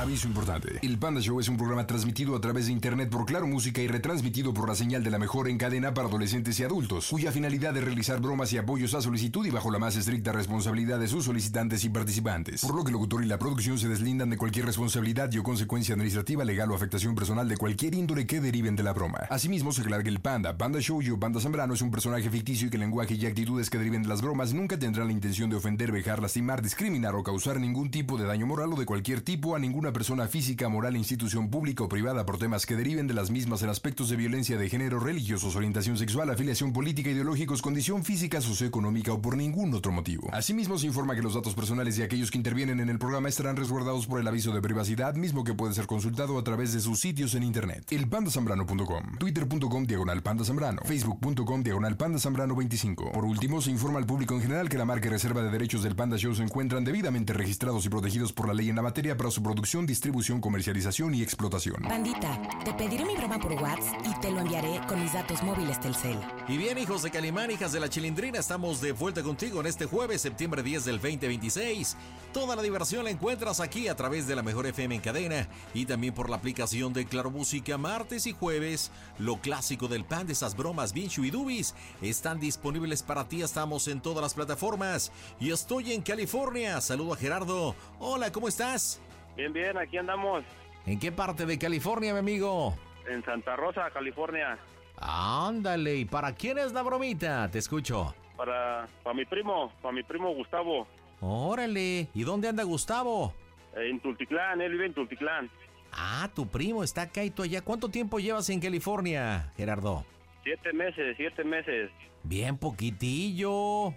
Aviso importante. El Panda Show es un programa transmitido a través de internet por Claro Música y retransmitido por la señal de la mejor en cadena para adolescentes y adultos, cuya finalidad es realizar bromas y apoyos a solicitud y bajo la más estricta responsabilidad de sus solicitantes y participantes. Por lo que el locutor y la producción se deslindan de cualquier responsabilidad y o consecuencia administrativa, legal o afectación personal de cualquier índole que deriven de la broma. Asimismo, se aclara que el Panda Show y o Panda Zambrano es un personaje ficticio y que el lenguaje y actitudes que deriven de las bromas nunca tendrán la intención de ofender, vejar, lastimar, discriminar o causar ningún tipo de daño moral o de cualquier tipo a ninguna persona física, moral, institución pública o privada por temas que deriven de las mismas en aspectos de violencia de género, religiosos, orientación sexual, afiliación política, ideológicos, condición física, socioeconómica o por ningún otro motivo. Asimismo, se informa que los datos personales de aquellos que intervienen en el programa estarán resguardados por el aviso de privacidad, mismo que puede ser consultado a través de sus sitios en internet. Elpandasambrano.com, twitter.com/pandazambrano, facebook.com/pandazambrano 25. Por último, se informa al público en general que la marca y reserva de derechos del Panda Show se encuentran debidamente registrados y protegidos por la ley en la materia para su producción, distribución, comercialización y explotación. Pandita, te pediré mi broma por WhatsApp y te lo enviaré con mis datos móviles Telcel. Y bien, hijos de Calimán, hijas de la Chilindrina, estamos de vuelta contigo en este jueves, septiembre 10 del 2026. Toda la diversión la encuentras aquí a través de la mejor FM en cadena y también por la aplicación de Claro Música. Martes y jueves, lo clásico del Panda, esas bromas bien chuidubis, están disponibles para ti. Estamos en todas las plataformas y estoy en California. Saludo a Gerardo. Hola, ¿cómo estás? Bien, bien, aquí andamos. ¿En qué parte de California, mi amigo? En Santa Rosa, California. Ándale, ¿y para quién es la bromita? Te escucho. Para mi primo Gustavo. Órale, ¿y dónde anda Gustavo? En Tultitlán, él vive en Tultitlán. Ah, tu primo está acá y tú allá. ¿Cuánto tiempo llevas en California, Gerardo? 7 meses. Bien poquitillo,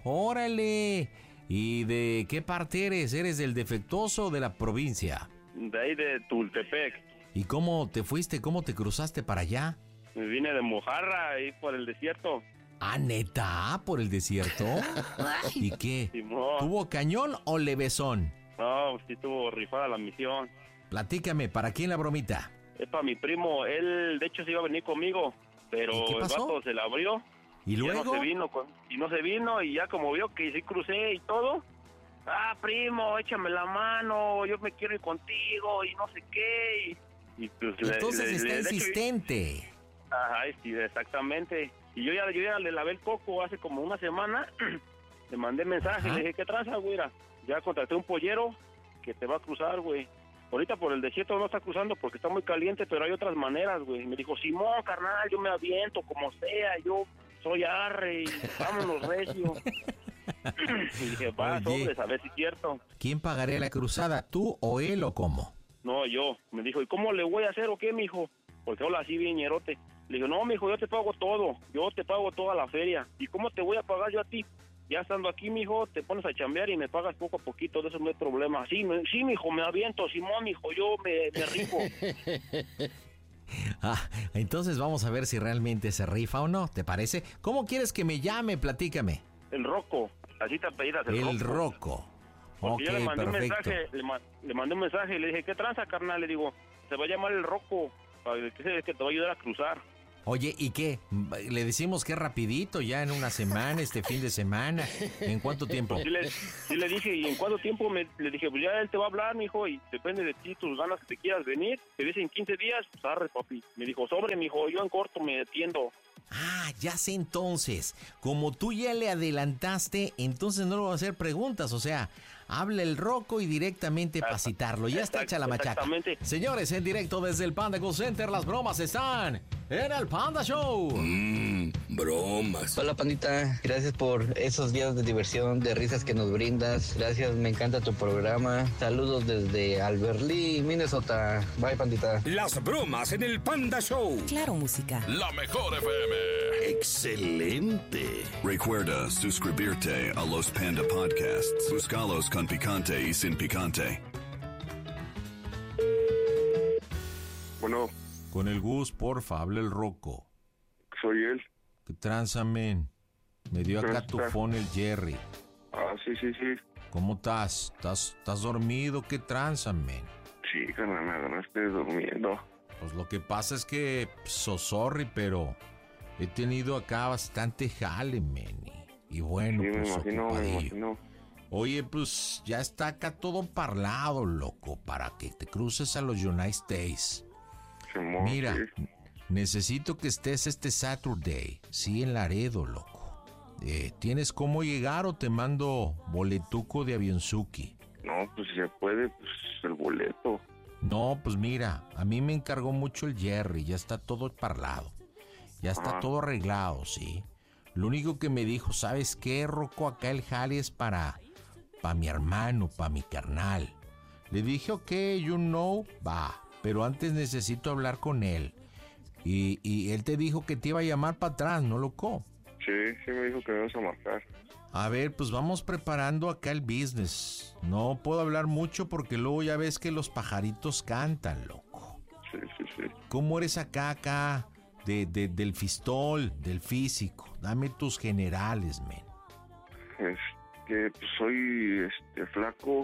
órale. ¿Y de qué parte eres? ¿Eres del defectuoso o de la provincia? De ahí de Tultepec. ¿Y cómo te fuiste? ¿Cómo te cruzaste para allá? Me vine de Mojarra, ahí por el desierto. Ah, ¿neta? ¿Por el desierto? ¿Y qué? Simón. ¿Tuvo cañón o levesón? No, sí estuvo rifada la misión. Platícame, ¿para quién la bromita? Es para mi primo, él de hecho se iba a venir conmigo, pero ¿Y qué el pasó? vato se la abrió. ¿Y luego? No se vino y ya como vio que sí crucé y todo. Ah, primo, échame la mano, yo me quiero ir contigo y no sé qué. Y pues entonces está insistente. Ajá, sí, exactamente. Y yo ya le lavé el coco hace como una semana. Le mandé mensaje, Ajá. le dije, ¿qué tranza, güera? Ya contraté un pollero que te va a cruzar, güey. Ahorita por el desierto no está cruzando porque está muy caliente, pero hay otras maneras, güey. Me dijo, Simón, carnal, yo me aviento como sea, yo soy arre y vámonos recio. Y dije, va, sobres, a ver si es cierto. ¿Quién pagaría la cruzada, tú o él o cómo? No, yo. Me dijo, ¿y cómo le voy a hacer o qué, mijo? Porque habla así bien ñerote. Le digo, no, mijo, yo te pago todo. Yo te pago toda la feria. ¿Y cómo te voy a pagar yo a ti? Ya estando aquí, mijo, te pones a chambear y me pagas poco a poquito, de eso no hay problema. Sí, mijo, me aviento, Simón, mijo, yo me rifo. Ah, entonces vamos a ver si realmente se rifa o no, ¿te parece? ¿Cómo quieres que me llame? Platícame. El Rocco, así te apellidas, el Rocco. Porque yo le mandé perfecto. un mensaje, le mandé un mensaje y le dije, ¿qué tranza, carnal? Le digo, se va a llamar el Rocco, para que te va a ayudar a cruzar. Oye, ¿y qué? ¿Le decimos que rapidito, ya en una semana, este fin de semana? ¿En cuánto tiempo? Pues sí le dije, ¿y en cuánto tiempo? Le dije, pues ya él te va a hablar, mijo, y depende de ti, tus ganas que te quieras venir. Te dice en 15 días, pues arre, papi. Me dijo, sobre, mijo, yo en corto me atiendo. Ah, ya sé entonces. Como tú ya le adelantaste, entonces no le voy a hacer preguntas. O sea, habla el Rocco y directamente para citarlo. Ya está hecha la machaca. Exactamente. Señores, en directo desde el Panda Go Center, las bromas están en el Panda Show. Bromas. Hola, Pandita, gracias por esos días de diversión, de risas que nos brindas. Gracias, me encanta tu programa. Saludos desde Alberlí, Minnesota. Bye, Pandita. Las bromas en el Panda Show. Claro Música. La mejor FM. Excelente. Recuerda suscribirte a los Panda Podcasts. Búscalos con picante y sin picante. Bueno, Con el Gus, porfa, habla el Rocco. soy él. ¿Qué tranza, men? Me dio acá tu phone el Jerry. Ah, sí. ¿Cómo estás? ¿Estás dormido? ¿Qué tranza, men? Sí, carnal, me agarraste durmiendo. Pues lo que pasa es que, sorry, pero he tenido acá bastante jale, men. Y bueno, Sí, pues me imagino. Oye, pues ya está acá todo parlado, loco, para que te cruces a los United States. Simón, Mira, sí. necesito que estés este Saturday, sí, en Laredo, loco. ¿Tienes cómo llegar o te mando boletuco de Avionzuki? No, pues si se puede, pues el boleto. No, pues mira, a mí me encargó mucho el Jerry, ya está todo parlado. Ya está todo arreglado, sí. Lo único que me dijo, ¿sabes qué, Rocco? Acá el jale es para mi hermano, para mi carnal. Le dije, ok, va, pero antes necesito hablar con él. Y él te dijo que te iba a llamar para atrás, ¿no, loco? Sí, me dijo que me ibas a marcar. A ver, pues vamos preparando acá el business. No puedo hablar mucho porque luego ya ves que los pajaritos cantan, loco. Sí. ¿Cómo eres acá, del fistol, del físico? Dame tus generales, men. Que pues soy flaco,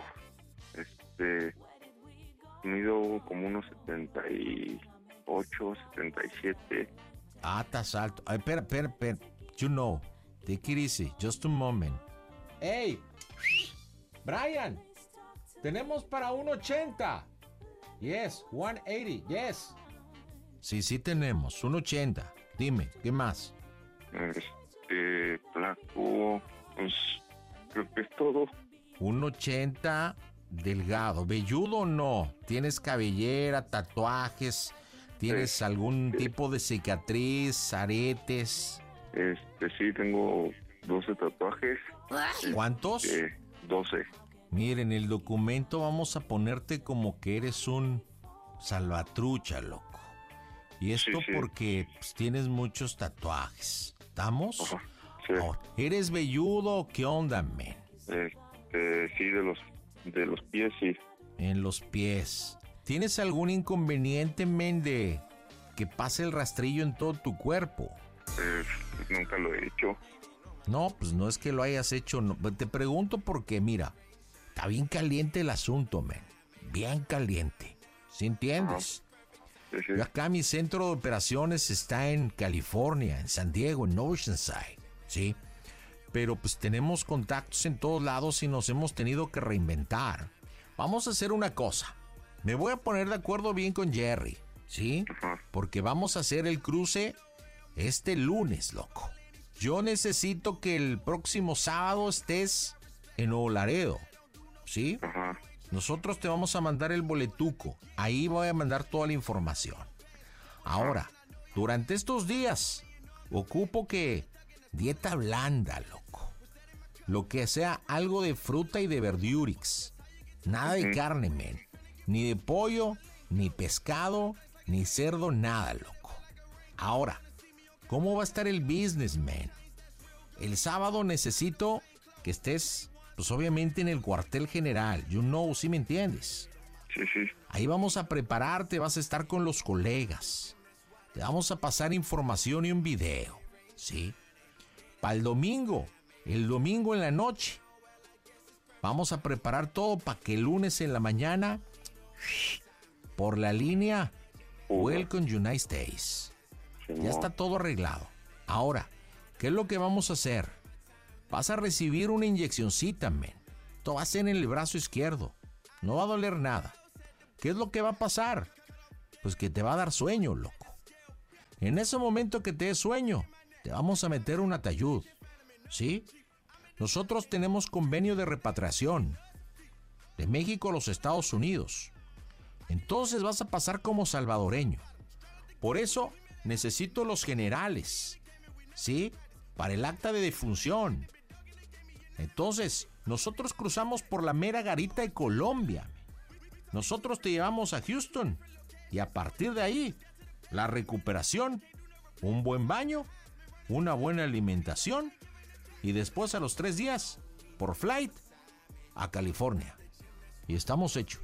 mido como unos 78, 77. Ah, estás alto. Ay, espera. Take it easy, just a moment. Hey, Brian, tenemos para 1.80. Yes, 180, yes. Sí tenemos, 1.80. Dime, ¿qué más? Flaco, pues creo que es todo. 1.80, delgado, velludo o no. ¿Tienes cabellera, tatuajes? ¿Tienes algún tipo de cicatriz, aretes? Sí, tengo 12 tatuajes. ¿Cuántos? 12. Miren, el documento vamos a ponerte como que eres un salvatrucha, loco. Y esto Sí. porque pues, tienes muchos tatuajes. ¿Estamos? Ajá, sí. Ahora, ¿eres velludo o qué onda, men? Sí, de los pies, sí. En los pies. ¿Tienes algún inconveniente, men, de que pase el rastrillo en todo tu cuerpo? Nunca lo he hecho. No, pues no es que lo hayas hecho. No. Te pregunto porque, mira, está bien caliente el asunto, men. Bien caliente. ¿Sí entiendes? Sí. Yo acá mi centro de operaciones está en California, en San Diego, en Oceanside, ¿sí? Pero pues tenemos contactos en todos lados y nos hemos tenido que reinventar. Vamos a hacer una cosa. Me voy a poner de acuerdo bien con Jerry, ¿sí? Ajá. Porque vamos a hacer el cruce este lunes, loco. Yo necesito que el próximo sábado estés en Nuevo Laredo, ¿sí? Ajá. Nosotros te vamos a mandar el boletuco. Ahí voy a mandar toda la información. Ahora, durante estos días, ocupo que dieta blanda, loco. Lo que sea algo de fruta y de verdurix. Nada de carne, men. Ni de pollo, ni pescado, ni cerdo, nada, loco. Ahora, ¿cómo va a estar el business, man? El sábado necesito que estés, pues obviamente en el cuartel general. ¿Sí me entiendes? Sí. Ahí vamos a prepararte, vas a estar con los colegas. Te vamos a pasar información y un video, ¿sí? Para el domingo en la noche, vamos a preparar todo para que el lunes en la mañana, por la línea, Welcome United States. Ya está todo arreglado. Ahora, ¿qué es lo que vamos a hacer? Vas a recibir una inyeccióncita, men. Esto va a ser en el brazo izquierdo. No va a doler nada. ¿Qué es lo que va a pasar? Pues que te va a dar sueño, loco. En ese momento que te dé sueño, te vamos a meter un atayud. ¿Sí? Nosotros tenemos convenio de repatriación de México a los Estados Unidos. Entonces vas a pasar como salvadoreño. Por eso necesito los generales, ¿sí? Para el acta de defunción. Entonces, nosotros cruzamos por la mera garita de Colombia. Nosotros te llevamos a Houston. Y a partir de ahí, la recuperación, un buen baño, una buena alimentación. Y después a los 3 días, por flight, a California. Y estamos hechos.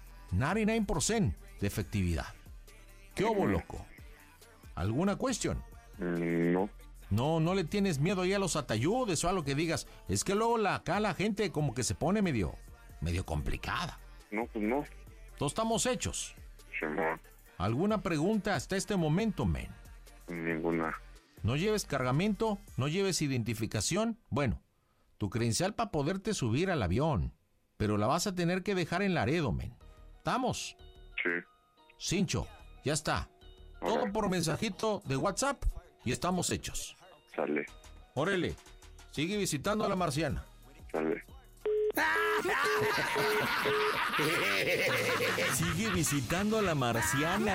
99% de efectividad. ¿Qué hubo, loco? ¿Alguna cuestión? No. No le tienes miedo ahí a los atayudes o a lo que digas. Es que luego acá la gente como que se pone medio complicada. No, pues no. Todos estamos hechos. Simón. ¿Alguna pregunta hasta este momento, men? Ninguna. ¿No lleves cargamento? ¿No lleves identificación? Bueno, tu credencial para poderte subir al avión. Pero la vas a tener que dejar en Laredo, men. ¿Estamos? Sí. Cincho, ya está. Todo por mensajito de WhatsApp y estamos hechos. Sale. Órale, sigue visitando a la marciana. Sale. Sigue visitando a la marciana.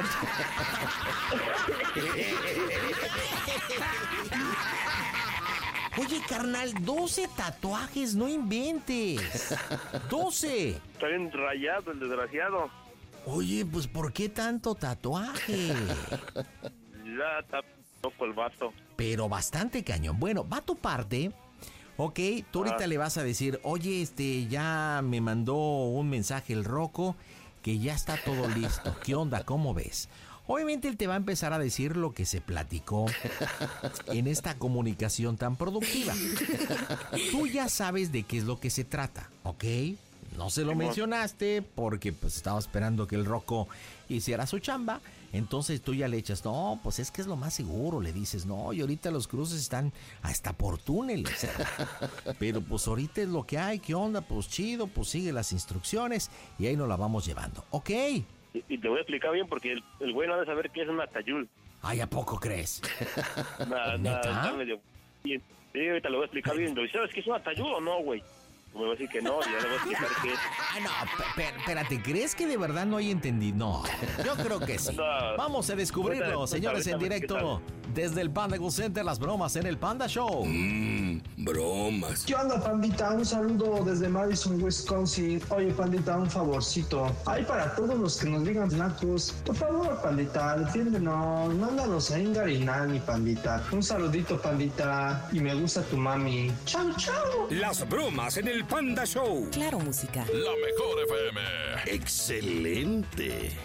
Oye, carnal, 12 tatuajes, no inventes. 12. Está bien rayado el desgraciado. Oye, pues ¿por qué tanto tatuaje? Ya está loco el vato. Pero bastante cañón. Bueno, va tu parte. Ok, tú ahorita le vas a decir, oye, ya me mandó un mensaje el Rocco que ya está todo listo. ¿Qué onda? ¿Cómo ves? Obviamente él te va a empezar a decir lo que se platicó en esta comunicación tan productiva. Tú ya sabes de qué es lo que se trata, ¿ok? No se lo mencionaste porque pues estaba esperando que el Rocco hiciera su chamba. Entonces tú ya le echas, no, pues es que es lo más seguro. Le dices, no, y ahorita los cruces están hasta por túneles. Pero pues ahorita es lo que hay, ¿qué onda? Pues chido, pues sigue las instrucciones y ahí nos la vamos llevando, ¿ok? Y te voy a explicar bien porque el güey no ha de saber qué es una tayul. Ay, ¿a poco crees? Nada, medio... Sí, ahorita lo voy a explicar bien. ¿Sabes qué es una tayul o no, güey? Me va a decir que no, y ya le voy a explicar qué es. Ah, no, espérate, ¿crees que de verdad no hay entendido? No, yo creo que sí. No. Vamos a descubrirlo, señores, en directo. Desde el Panda Go Center, las bromas en el Panda Show. Bromas. ¿Qué onda, pandita? Un saludo desde Madison, Wisconsin. Oye, pandita, un favorcito. Ay, para todos los que nos digan nacos, por favor, pandita, defiéndenos, mándanos a Ingarinani, pandita. Un saludito, pandita, y me gusta tu mami. Chau, chau. Las bromas en el Panda Show. Claro, música. La mejor FM. Excelente.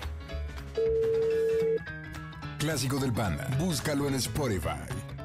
Clásico del Panda. Búscalo en Spotify.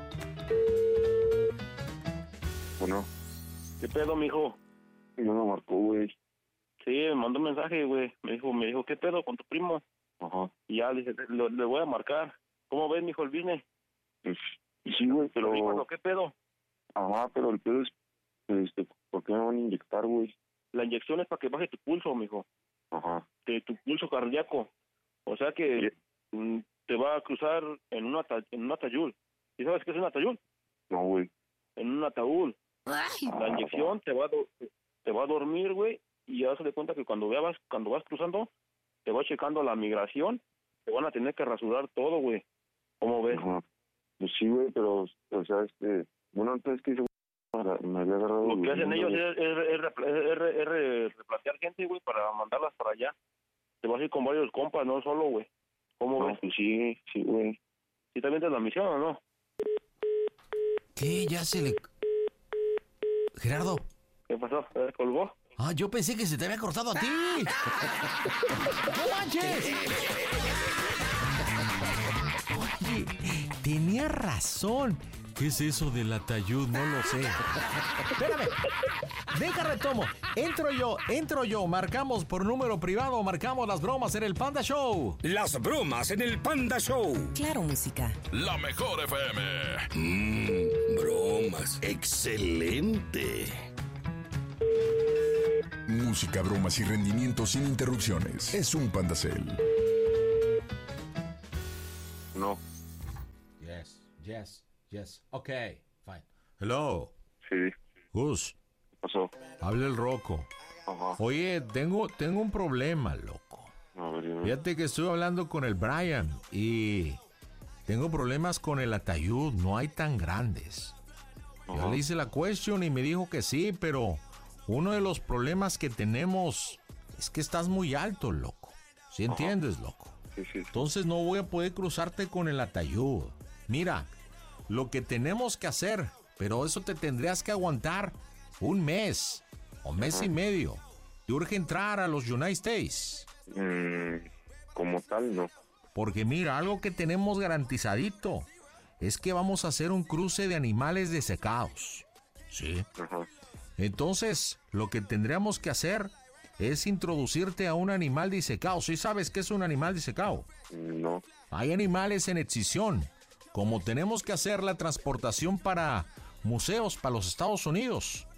Bueno. ¿Qué pedo, mijo? No me marcó, güey. Sí, me mandó un mensaje, güey. Me dijo, ¿qué pedo con tu primo? Ajá. Y ya le dije, le voy a marcar. ¿Cómo ves, mijo, el business? Pues, sí, güey, pero... Bueno, ¿qué pedo? Ajá, pero el pedo es... ¿por qué me van a inyectar, güey? La inyección es para que baje tu pulso, mijo. Ajá. Tu pulso cardíaco. O sea que te va a cruzar en un ataúd. ¿Y sabes qué es un ataúd? No, güey. En un ataúd. La inyección te va a dormir, güey, y ya se de cuenta que cuando vas cruzando, te va checando la migración, te van a tener que rasurar todo, güey. ¿Cómo ves? Ajá. Pues sí, güey, pero, o sea, bueno, entonces que me había agarrado... Lo que hacen ellos es replantear gente, güey, para mandarlas para allá. Te vas a ir con varios compas, no solo, güey. ¿Cómo ves? Pues sí, güey. ¿Sí también te la misión o no? ¿Qué? Ya se le... Gerardo. ¿Qué pasó? ¿Colgó? Ah, yo pensé que se te había cortado a ti. ¡No manches! Oye, tenía razón. ¿Qué es eso del atayud? No lo sé. Espérame. Deja retomo. Entro yo. Marcamos por número privado, marcamos las bromas en el Panda Show. Las bromas en el Panda Show. Claro, música. La mejor FM. Bromas. Excelente. Música, bromas y rendimiento sin interrupciones. Es un Pandacel. No. Yes. Ok, fine. Hello. Sí. Gus. ¿Qué pasó? Habla el Rocco. Ajá. Oye, tengo un problema, loco. A ver, dime. Fíjate que estoy hablando con el Brian y tengo problemas con el atayud, no hay tan grandes. Yo le hice la question y me dijo que sí, pero uno de los problemas que tenemos es que estás muy alto, loco. ¿Sí entiendes, loco? Sí. Entonces no voy a poder cruzarte con el atayud. Mira, lo que tenemos que hacer, pero eso te tendrías que aguantar un mes o mes y medio. Te urge entrar a los United States. Como tal, no. Porque mira, algo que tenemos garantizadito es que vamos a hacer un cruce de animales desecados. ¿Sí? Ajá. Entonces, lo que tendríamos que hacer es introducirte a un animal disecado. ¿Sí sabes qué es un animal disecado? No. Hay animales en exhibición. Como tenemos que hacer la transportación para museos, para los Estados Unidos,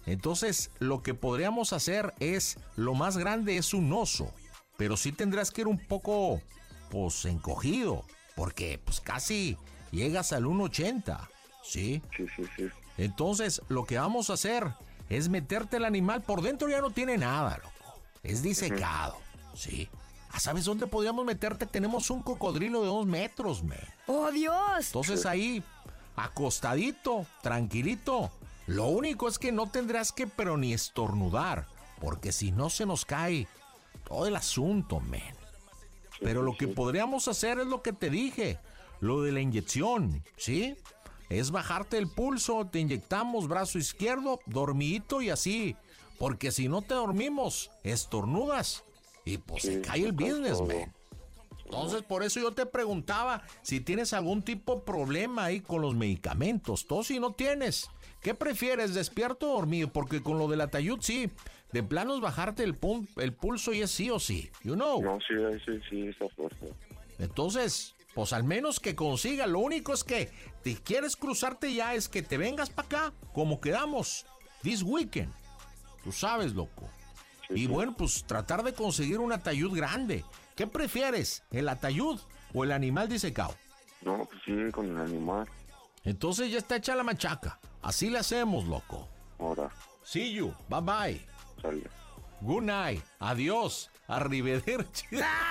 Entonces, lo que podríamos hacer es, lo más grande es un oso, pero sí tendrás que ir un poco, pues, encogido, porque pues casi llegas al 1.80, ¿sí? Sí. Entonces, lo que vamos a hacer es meterte el animal, por dentro ya no tiene nada, loco, es disecado, ¿sí? ¿Sabes dónde podríamos meterte? Tenemos un cocodrilo de 2 metros, man. ¡Oh, Dios! Entonces ahí, acostadito, tranquilito. Lo único es que no tendrás que pero ni estornudar, porque si no se nos cae todo el asunto, men. Pero lo que podríamos hacer es lo que te dije, lo de la inyección, ¿sí? Es bajarte el pulso, te inyectamos brazo izquierdo, dormidito y así. Porque si no te dormimos, estornudas y pues se cae el business, man. Entonces, por eso yo te preguntaba si tienes algún tipo de problema ahí con los medicamentos. Tú si no tienes, ¿qué prefieres, despierto o dormido? Porque con lo del Atayud, sí, de plano es bajarte el pulso y es sí o sí, you know. No, sí, esa fuerza. Entonces, pues al menos que consiga. Lo único es que te quieres cruzarte ya, es que te vengas para acá, como quedamos, this weekend. Tú sabes, loco. Y bueno, pues tratar de conseguir un Atayud grande. ¿Qué prefieres, el Atayud o el animal disecado? No, pues sí, con el animal. Entonces ya está hecha la machaca. Así le hacemos, loco. Ahora. See you. Bye bye. Sale. Good night. Adiós. Arrivederci.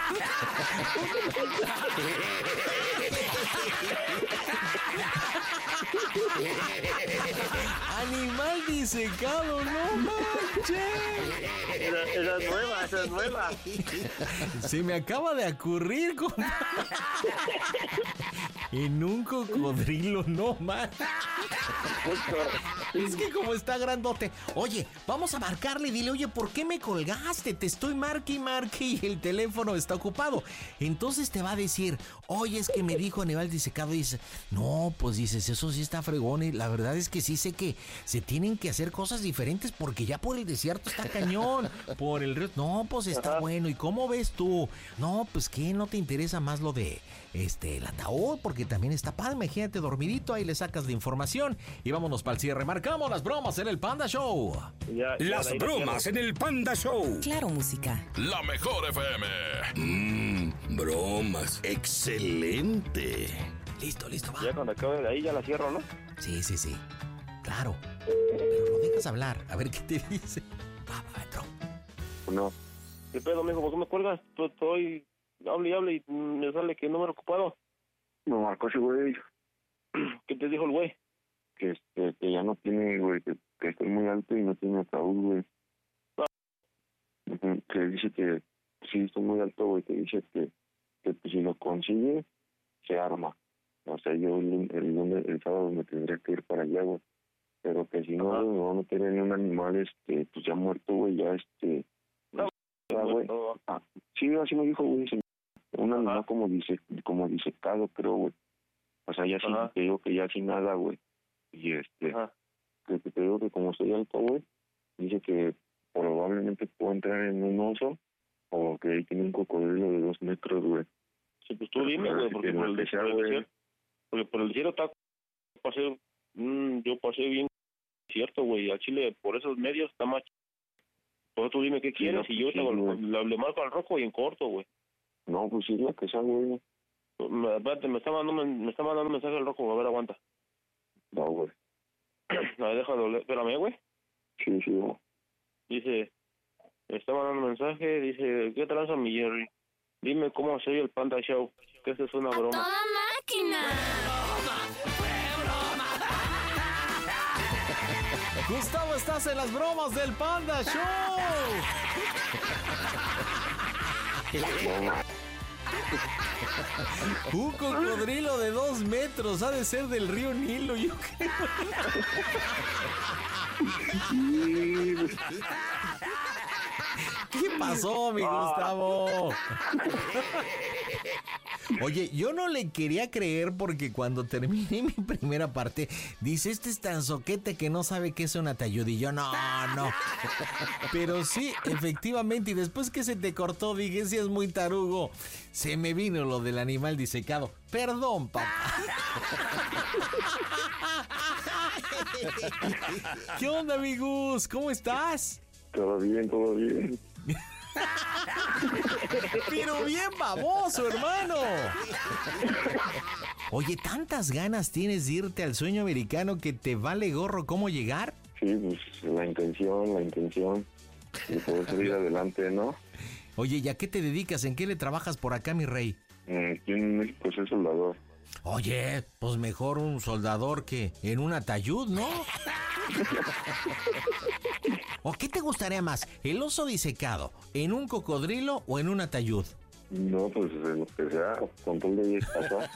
Animal disecado, no manches. Esa es nueva. Se me acaba de ocurrir, en un cocodrilo, no manches. Es que como está grandote. Oye, vamos a marcarle y dile, oye, ¿por qué me colgaste? Te estoy marque y el teléfono está ocupado. Entonces te va a decir, oye, es que me dijo Aníbal disecado. Y dice, no, pues dices, eso sí está fregón. Y la verdad es que sí sé que se tienen que hacer cosas diferentes porque ya por el desierto está cañón. Por el río, no, pues está bueno. ¿Y cómo ves tú? No, pues que no te interesa más lo de el ataúd, porque también está padre. Imagínate dormidito, ahí le sacas la información y vámonos para el cierre. Marcamos las bromas en el Panda Show. Las bromas en el Panda Show. Claro, música. La mejor FM. Bromas. Excelente. Listo, va. Ya cuando acabe de ahí ya la cierro, ¿no? Sí. Claro. Pero lo dejas hablar. A ver qué te dice. Va, entró. No. ¿Qué pedo, mijo? ¿Por qué me cuelgas? Estoy... Hable y me sale que número ocupado. Me marcó ese güey. ¿Qué te dijo el güey? Que ya no tiene, güey, que estoy muy alto y no tiene ataúd, güey. Que dice que sí, estoy muy alto, güey, que dice que pues, si lo consigue, se arma. O sea, yo el sábado me tendría que ir para allá, güey. Pero que si no, güey, me va a meter en un animal, pues ya muerto, güey, ya, güey. Sí, así me dijo, güey, un animal como disecado, creo, güey. O sea, ya sí, te digo que ya sin nada, güey. Y que te digo que como estoy alto, güey, dice que probablemente puedo entrar en un oso o que ahí tiene un cocodrilo de 2 metros, güey. Sí, pues tú dime, güey, porque por el desierto está... Yo pasé bien cierto, güey, a Chile por esos medios está más... Pues tú dime qué quieres y yo le marco al rojo y en corto, güey. No, pues sí, la que sea, güey. Espérate, me está mandando un mensaje al rojo, a ver, aguanta. No, güey. A ver, déjalo, espérame, güey. Sí, güey. Dice, me está mandando un mensaje, dice, ¿qué tranza mi Jerry? Dime cómo se oye el Panda Show, que esta es una broma. ¡A toda máquina! Gustavo, estás en las bromas del Panda Show. Un cocodrilo de 2 metros, ha de ser del río Nilo, yo creo. ¿Qué pasó, mi Gustavo? Oye, yo no le quería creer porque cuando terminé mi primera parte, dice, este es tan soquete que no sabe qué es un Atayud. Y yo, no. Pero sí, efectivamente, y después que se te cortó, dije, sí es muy tarugo. Se me vino lo del animal disecado. Perdón, papá. ¿Qué onda, amigos? ¿Cómo estás? Todo bien, todo bien. Pero bien baboso, hermano. Oye, ¿tantas ganas tienes de irte al sueño americano que te vale gorro cómo llegar? Sí, pues la intención de poder salir adelante, ¿no? Oye, ¿y a qué te dedicas? ¿En qué le trabajas por acá, mi rey? Aquí en México soy soldador. Oye, pues mejor un soldador que en un ataúd, ¿no? ¿O qué te gustaría más? ¿El oso disecado en un cocodrilo o en un ataúd? No, pues lo que sea, con todo de pasar.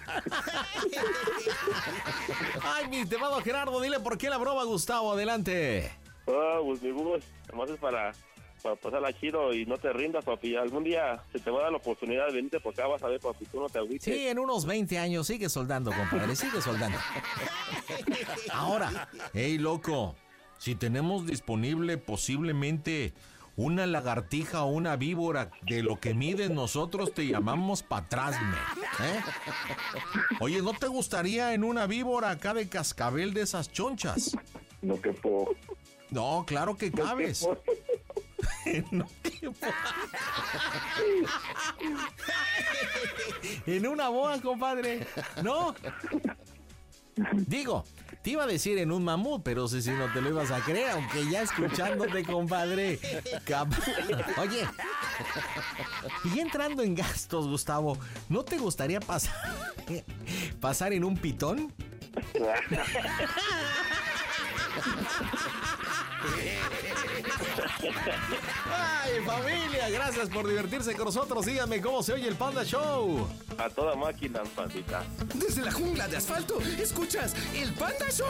Ay, mi estimado Gerardo, dile por qué la broma, Gustavo, adelante. Pues mi bus, además es para pasarla chido y no te rindas, papi. Algún día se te va a dar la oportunidad de venirte por acá, vas a ver, papi, tú no te agüites. Sí, en unos 20 años sigue soldando, compadre, sigue soldando. Ahora, hey, loco, si tenemos disponible posiblemente una lagartija o una víbora de lo que miden nosotros, te llamamos para atrás, ¿eh? Oye, ¿no te gustaría en una víbora acá de cascabel de esas chonchas? No quepo. No, claro que cabes. No quepo. En una boa, compadre. ¿No? Digo, te iba a decir en un mamut, pero si no te lo ibas a creer, aunque ya escuchándote, compadre. Oye, y entrando en gastos, Gustavo, ¿no te gustaría pasar en un pitón? Ay, familia, gracias por divertirse con nosotros. Díganme cómo se oye el Panda Show. A toda máquina, pandita. Desde la jungla de asfalto, escuchas el Panda Show.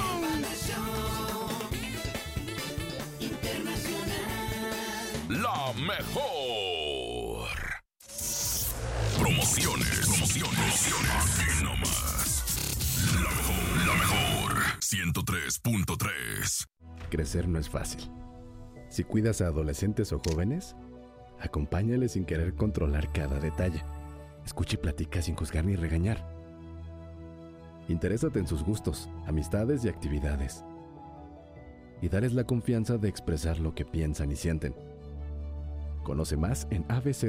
La mejor. Promociones. Aquí nomás. La mejor. 103.3. Crecer no es fácil. Si cuidas a adolescentes o jóvenes, acompáñales sin querer controlar cada detalle. Escucha y platica sin juzgar ni regañar. Interésate en sus gustos, amistades y actividades. Y darles la confianza de expresar lo que piensan y sienten. Conoce más en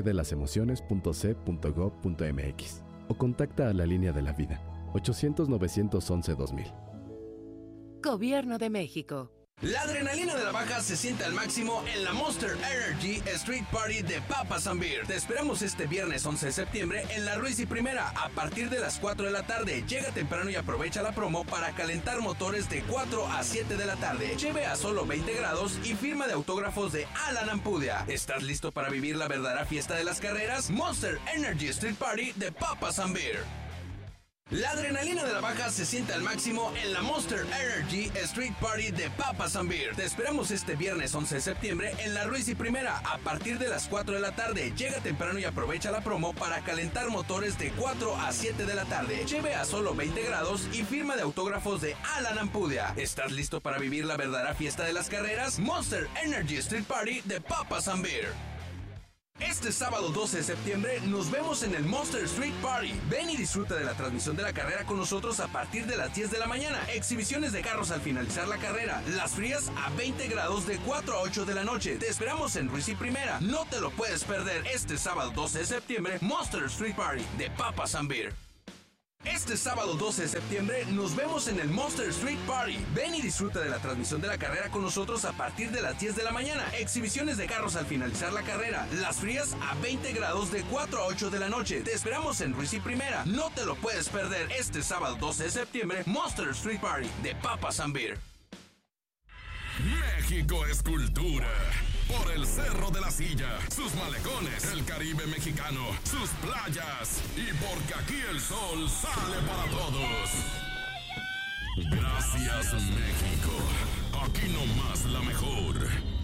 abcdelasemociones.c.gov.mx o contacta a la Línea de la Vida, 800-911-2000. Gobierno de México. La adrenalina de la baja se siente al máximo en la Monster Energy Street Party de Papas and Beer. Te esperamos este viernes 11 de septiembre en la Ruiz y Primera a partir de las 4 de la tarde. Llega temprano y aprovecha la promo para calentar motores de 4 a 7 de la tarde. Lleve a solo 20 grados y firma de autógrafos de Alan Ampudia. ¿Estás listo para vivir la verdadera fiesta de las carreras? Monster Energy Street Party de Papas and Beer. La adrenalina de la baja se siente al máximo en la Monster Energy Street Party de Papas and Beer. Te esperamos este viernes 11 de septiembre en la Ruiz y Primera a partir de las 4 de la tarde. Llega temprano y aprovecha la promo para calentar motores de 4 a 7 de la tarde. Lleve a solo 20 grados y firma de autógrafos de Alan Ampudia. ¿Estás listo para vivir la verdadera fiesta de las carreras? Monster Energy Street Party de Papas and Beer. Este sábado 12 de septiembre nos vemos en el Monster Street Party. Ven y disfruta de la transmisión de la carrera con nosotros a partir de las 10 de la mañana. Exhibiciones de carros al finalizar la carrera. Las frías a 20 grados de 4 a 8 de la noche. Te esperamos en Ruiz y Primera. No te lo puedes perder este sábado 12 de septiembre. Monster Street Party de Papas and Beer. Este sábado 12 de septiembre nos vemos en el Monster Street Party. Ven y disfruta de la transmisión de la carrera con nosotros a partir de las 10 de la mañana. Exhibiciones de carros al finalizar la carrera. Las frías a 20 grados de 4 a 8 de la noche. Te esperamos en Ruiz y Primera. No te lo puedes perder este sábado 12 de septiembre. Monster Street Party de Papas and Beer. México es cultura. Por el Cerro de la Silla, sus malecones, el Caribe mexicano, sus playas y porque aquí el sol sale para todos. Gracias, México. Aquí nomás la mejor.